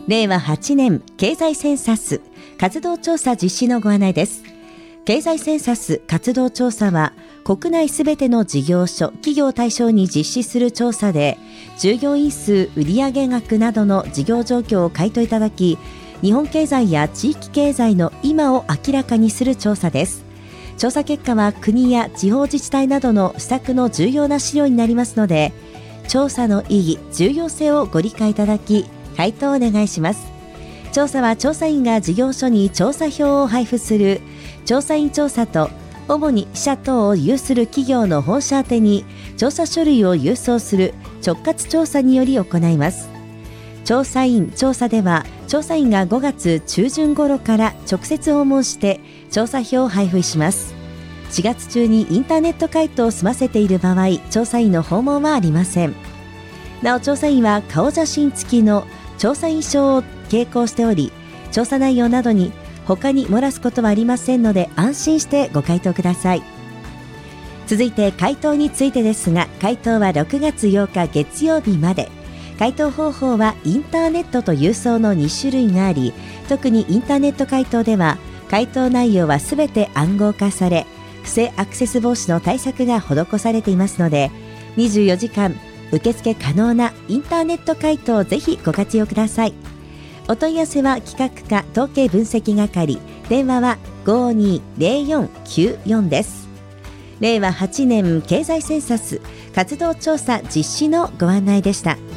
令和8年経済センサス活動調査実施のご案内です。経済センサス活動調査は国内すべての事業所、企業を対象に実施する調査で、従業員数、売上額などの事業状況を回答いただき、日本経済や地域経済の今を明らかにする調査です。調査結果は国や地方自治体などの施策の重要な資料になりますので、調査の意義、重要性をご理解いただき、回答をお願いします。調査は調査員が事業所に調査票を配布する調査員調査と、主に支社等を有する企業の本社宛に調査書類を郵送する直轄調査により行います。調査員調査では、調査員が5月中旬頃から直接訪問して調査票を配布します。4月中にインターネット回答を済ませている場合、調査員の訪問はありません。なお、調査員は顔写真付きの調査員証を携行しており、調査内容などに他に漏らすことはありませんので、安心してご回答ください。続いて回答についてですが、回答は6月8日月曜日まで。回答方法はインターネットと郵送の2種類があり、特にインターネット回答では回答内容はすべて暗号化され、不正アクセス防止の対策が施されていますので、24時間受付可能なインターネット回答をぜひご活用ください。お問い合わせは企画課統計分析係、電話は 520494 です。令和8年経済センサス活動調査実施のご案内でした。